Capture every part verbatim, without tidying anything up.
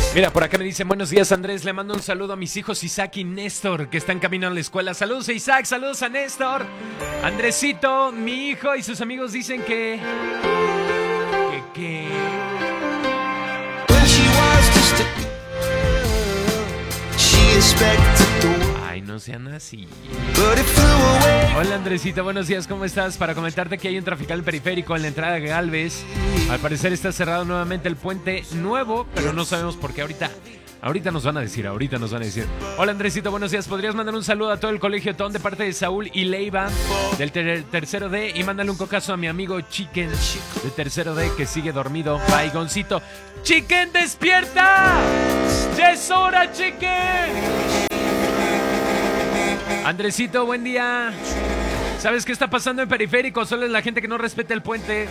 Mira, por acá me dicen, buenos días Andrés, le mando un saludo a mis hijos Isaac y Néstor, que están caminando a la escuela. Saludos a Isaac, saludos a Néstor. Andresito, mi hijo y sus amigos dicen que... Que... que... Ay, no sean así. Hola Andresito, buenos días, ¿cómo estás? Para comentarte que hay un trafical periférico en la entrada de Galvez. Al parecer está cerrado nuevamente el puente nuevo, pero no sabemos por qué ahorita. Ahorita nos van a decir, ahorita nos van a decir. Hola Andresito, buenos días. ¿Podrías mandar un saludo a todo el colegio Ton de parte de Saúl y Leiva del ter tercero D? Y mándale un cocazo a mi amigo Chicken de tercero D que sigue dormido. Baigoncito. ¡Chicken, despierta! ¡Ya es hora, Chicken! Andresito, buen día. ¿Sabes qué está pasando en periférico? Solo es la gente que no respeta el puente.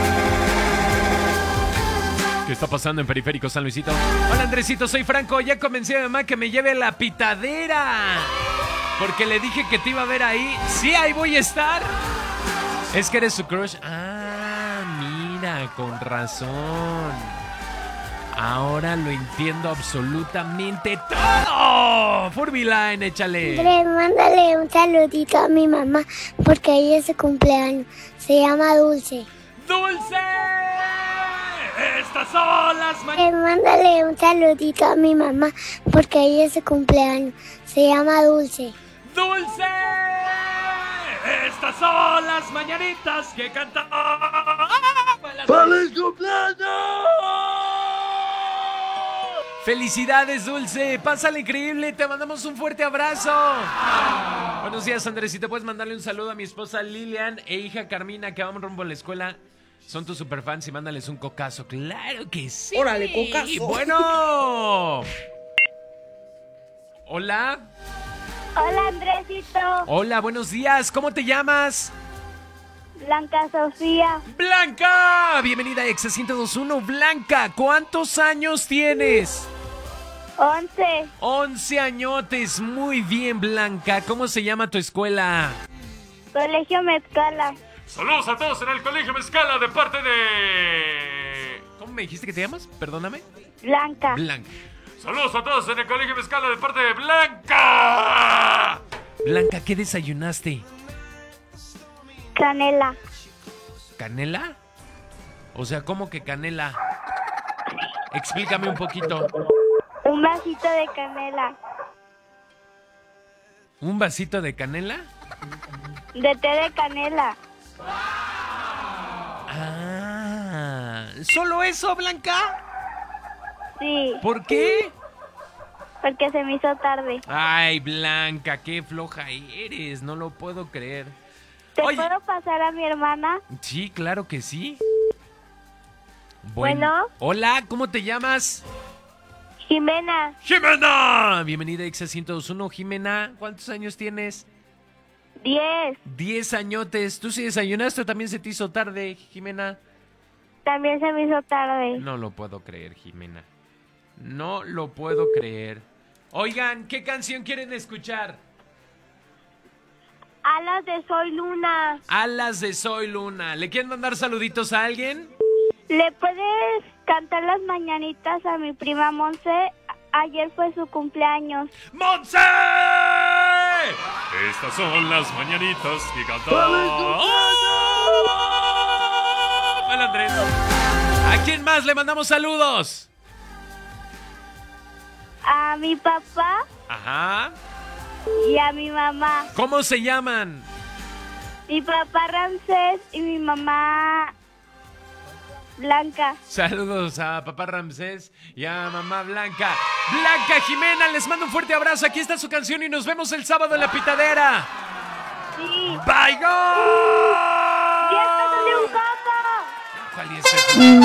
¿Qué está pasando en periférico, San Luisito? Hola Andresito, soy Franco. Ya convencí a mi mamá que me lleve a la pitadera, porque le dije que te iba a ver ahí. Sí, ahí voy a estar. Es que eres su crush. Ah, mira, con razón. Ahora lo entiendo absolutamente todo. Furbyline, échale. Andrés, mándale un saludito a mi mamá, porque ella es su cumpleaños. Se llama Dulce. ¡Dulce! Estas son las mañanitas. Andrés, mándale un saludito a mi mamá, porque ella es su cumpleaños. Se llama Dulce. ¡Dulce! Estas son las mañanitas que canta. ¡Feliz cumpleaños! ¡Felicidades, Dulce! ¡Pásale increíble! ¡Te mandamos un fuerte abrazo! Buenos días, Andrés. Si te puedes mandarle un saludo a mi esposa Lilian e hija Carmina, que vamos rumbo a la escuela. Son tus superfans y mándales un cocazo. ¡Claro que sí! ¡Órale, cocazo! ¡Bueno! ¿Hola? Hola, Andresito. Hola, buenos días. ¿Cómo te llamas? Blanca Sofía. ¡Blanca! Bienvenida a Exa ciento dos punto uno. Blanca, ¿cuántos años tienes? Once. Once añotes. Muy bien, Blanca. ¿Cómo se llama tu escuela? Colegio Mezcala. Saludos a todos en el Colegio Mezcala de parte de... ¿Cómo me dijiste que te llamas? Perdóname. Blanca. Blanca. Saludos a todos en el Colegio Mezcala de parte de Blanca. Blanca, ¿qué desayunaste? Canela. ¿Canela? O sea, ¿cómo que canela? Explícame un poquito. Un vasito de canela. ¿Un vasito de canela? De té de canela. Ah, ¿solo eso, Blanca? Sí. ¿Por qué? Porque se me hizo tarde. Ay, Blanca, qué floja eres, no lo puedo creer. ¿Te Oye. puedo pasar a mi hermana? Sí, claro que sí. Bueno. Hola, ¿cómo te llamas? Jimena. ¡Jimena! Bienvenida a Exa ciento dos punto uno, Jimena. ¿Cuántos años tienes? Diez. Diez añotes. ¿Tú sí desayunaste o también se te hizo tarde, Jimena? También se me hizo tarde. No lo puedo creer, Jimena. No lo puedo creer. Oigan, ¿qué canción quieren escuchar? Alas de Soy Luna. Alas de Soy Luna. ¿Le quieren mandar saluditos a alguien? ¿Le puedes cantar las mañanitas a mi prima Monse? Ayer fue su cumpleaños. ¡Monse! Estas son las mañanitas que cantaba. ¡Oh! Hola, Andrés. ¿A quién más le mandamos saludos? A mi papá Ajá. y a mi mamá. ¿Cómo se llaman? Mi papá Ramsés y mi mamá Blanca. Saludos a papá Ramsés y a mamá Blanca. Blanca, Jimena, les mando un fuerte abrazo. Aquí está su canción y nos vemos el sábado en la pitadera. Sí. ¡Bye, go! ¡diez pesos de un copo! ¿Cuál es ese?